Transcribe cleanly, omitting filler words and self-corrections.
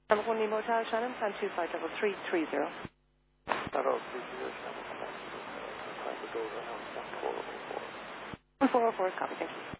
Number 1 Nemo Hotel, Shannon, plan 253330. 330, 1404 is copy, thank you.